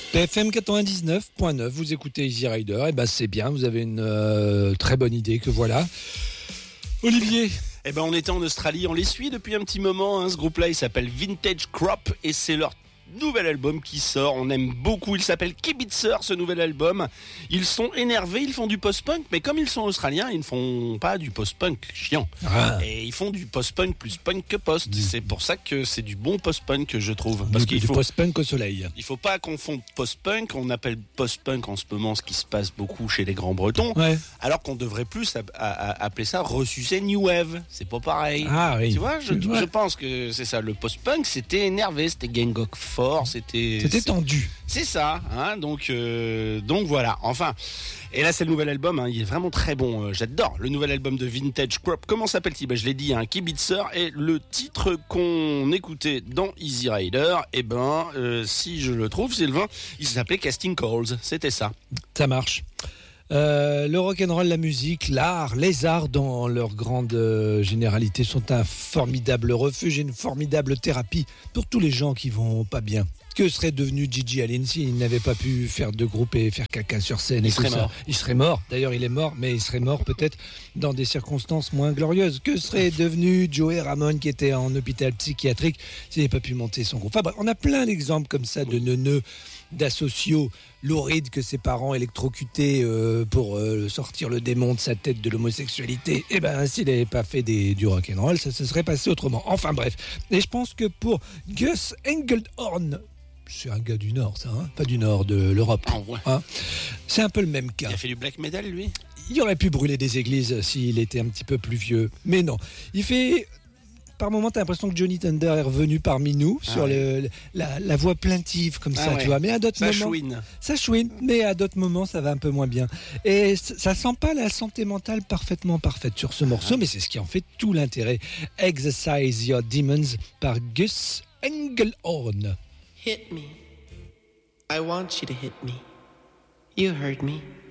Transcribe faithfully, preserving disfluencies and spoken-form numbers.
P F M quatre-vingt-dix-neuf point neuf, vous écoutez Easy Rider, et ben c'est bien, vous avez une euh, très bonne idée que voilà. Olivier. Eh ben on était en Australie, on les suit depuis un petit moment, hein. Ce groupe-là il s'appelle Vintage Crop et c'est leur nouvel album qui sort, on aime beaucoup, il s'appelle Kibitzer ce nouvel album. Ils sont énervés, ils font du post-punk, mais comme ils sont australiens, ils ne font pas du post-punk chiant. Ah. Et ils font du post-punk plus punk que post. Mmh. C'est pour ça que c'est du bon post-punk, je trouve. Parce du, qu'il du faut, post-punk au soleil. Il faut pas confondre post-punk, on appelle post-punk en ce moment ce qui se passe beaucoup chez les grands bretons, ouais. Alors qu'on devrait plus a, a, a, appeler ça ressucé New Wave. C'est pas pareil. Ah oui. Tu vois, je, je pense que c'est ça. Le post-punk, c'était énervé, c'était gang of fort, c'était c'était tendu. C'est ça, hein, donc euh, donc voilà. Enfin, et là c'est le nouvel album, hein, il est vraiment très bon. Euh, j'adore le nouvel album de Vintage Crop. Comment s'appelle-t-il ? Ben, je l'ai dit, hein, Kibitzer. Et le titre qu'on écoutait dans Easy Rider, eh ben euh, si je le trouve, Sylvain, il s'appelait Casting Calls. C'était ça. Ça marche. Euh, le rock'n'roll, la musique, l'art, les arts dans leur grande euh, généralité sont un formidable refuge et une formidable thérapie pour tous les gens qui vont pas bien. Que serait devenu Gigi Allen s'il n'avait pas pu faire de groupe et faire caca sur scène et il tout serait ça. Mort. Il serait mort. D'ailleurs, il est mort, mais il serait mort peut-être dans des circonstances moins glorieuses. Que serait devenu Joey Ramone qui était en hôpital psychiatrique s'il n'avait pas pu monter son groupe. Enfin bref, on a plein d'exemples comme ça de neuneux, d'associaux lourides que ses parents électrocutés euh, pour euh, sortir le démon de sa tête de l'homosexualité. Eh ben, s'il n'avait pas fait des, du rock'n'roll, ça se serait passé autrement. Enfin bref. Et je pense que pour Gus Engelhorn, c'est un gars du Nord, ça, hein, pas du Nord, de l'Europe. Ah ouais. Hein, c'est un peu le même cas. Il a fait du black metal, lui ? Il aurait pu brûler des églises s'il était un petit peu plus vieux. Mais non. Il fait... Par moments, t'as l'impression que Johnny Thunder est revenu parmi nous ah sur ouais. le, la, la voix plaintive comme ah ça, ouais. tu vois. Mais à d'autres ça moments, chouine. ça chouine. Mais à d'autres moments, ça va un peu moins bien. Et ça sent pas la santé mentale parfaitement parfaite sur ce morceau, ah. mais c'est ce qui en fait tout l'intérêt. Exercise Your Demons par Gus Engelhorn. Hit me. I want you to hit me. You heard me.